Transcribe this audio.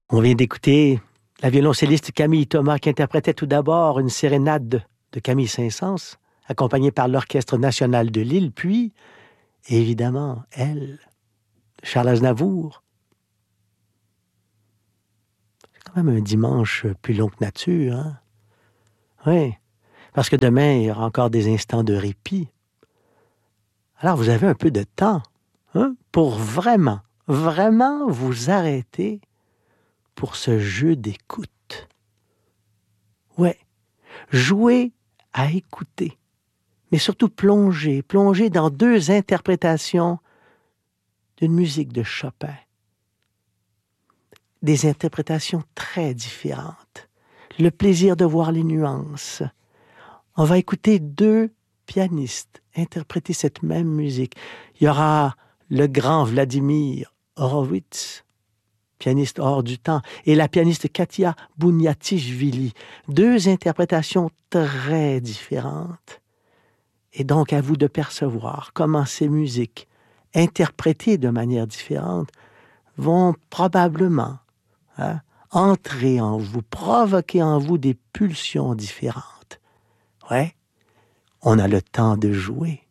On vient d'écouter la violoncelliste Camille Thomas qui interprétait tout d'abord une sérénade de Camille Saint-Saëns, accompagnée par l'Orchestre national de Lille, puis, évidemment, elle, Charles Aznavour. C'est quand même un dimanche plus long que nature, hein? Oui, parce que demain, il y aura encore des instants de répit. Alors, vous avez un peu de temps, hein, pour vraiment, vraiment vous arrêter pour ce jeu d'écoute. Ouais, jouer à écouter, mais surtout plonger dans deux interprétations d'une musique de Chopin. Des interprétations très différentes. Le plaisir de voir les nuances. On va écouter deux pianistes interpréter cette même musique. Il y aura le grand Vladimir Horowitz, pianiste hors du temps, et la pianiste Katia Bouniatichvili. Deux interprétations très différentes. Et donc, à vous de percevoir comment ces musiques, interprétées de manière différente, vont probablement entrer en vous, provoquer en vous des pulsions différentes. Ouais, on a le temps de jouer.